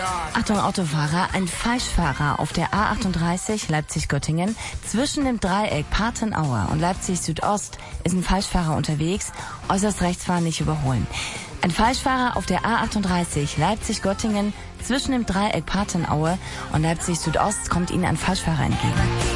Achtung, Autofahrer, ein Falschfahrer auf der A38 Leipzig-Göttingen. Zwischen dem Dreieck Partenaue und Leipzig Südost ist ein Falschfahrer unterwegs. Äußerst rechts fahren, nicht überholen. Ein Falschfahrer auf der A38 Leipzig-Göttingen. Zwischen dem Dreieck Partenaue und Leipzig Südost kommt Ihnen ein Falschfahrer entgegen.